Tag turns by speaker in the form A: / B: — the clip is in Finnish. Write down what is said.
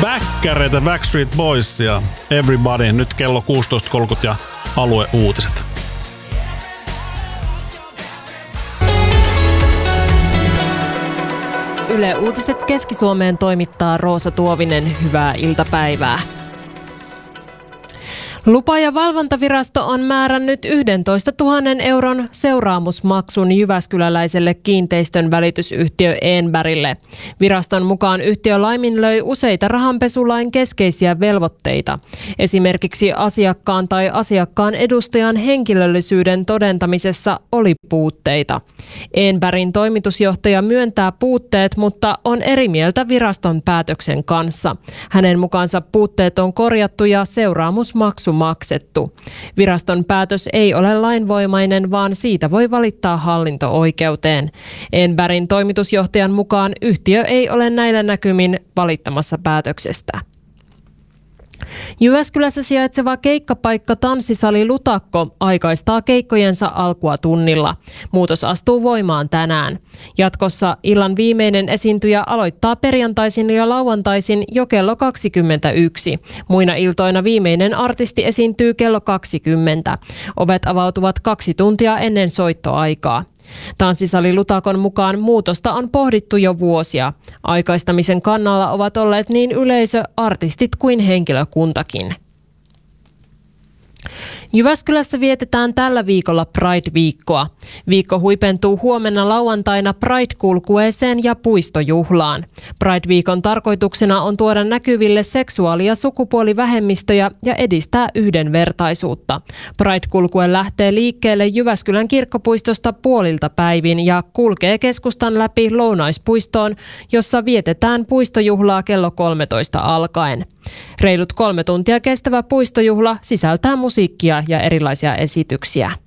A: Bäkkäreitä, Backstreet Boys ja Everybody. Nyt kello 16.30 ja alueuutiset.
B: Yle Uutiset Keski-Suomeen toimittaa Roosa Tuovinen. Hyvää iltapäivää. Lupa- ja valvontavirasto on määrännyt 11 000 euron seuraamusmaksun jyväskyläläiselle kiinteistön välitysyhtiö Enbergille. Viraston mukaan yhtiö laiminlöi useita rahanpesulain keskeisiä velvoitteita. Esimerkiksi asiakkaan tai asiakkaan edustajan henkilöllisyyden todentamisessa oli puutteita. Enbergin toimitusjohtaja myöntää puutteet, mutta on eri mieltä viraston päätöksen kanssa. Hänen mukaansa puutteet on korjattu ja seuraamusmaksu maksettu. Viraston päätös ei ole lainvoimainen, vaan siitä voi valittaa hallinto-oikeuteen. Enbergin toimitusjohtajan mukaan yhtiö ei ole näillä näkymin valittamassa päätöksestä. Jyväskylässä sijaitseva keikkapaikka Tanssisali Lutakko aikaistaa keikkojensa alkua tunnilla. Muutos astuu voimaan tänään. Jatkossa illan viimeinen esiintyjä aloittaa perjantaisin ja lauantaisin jo kello 21. Muina iltoina viimeinen artisti esiintyy kello 20. Ovet avautuvat 2 tuntia ennen soittoaikaa. Tanssisali Lutakon mukaan muutosta on pohdittu jo vuosia. Aikaistamisen kannalla ovat olleet niin yleisö, artistit kuin henkilökuntakin. Jyväskylässä vietetään tällä viikolla Pride-viikkoa. Viikko huipentuu huomenna lauantaina Pride-kulkueeseen ja puistojuhlaan. Pride-viikon tarkoituksena on tuoda näkyville seksuaali- ja sukupuolivähemmistöjä ja edistää yhdenvertaisuutta. Pride-kulkue lähtee liikkeelle Jyväskylän kirkkopuistosta puolilta päivin ja kulkee keskustan läpi Lounaispuistoon, jossa vietetään puistojuhlaa kello 13 alkaen. Reilut 3 tuntia kestävä puistojuhla sisältää musiikkia ja erilaisia esityksiä.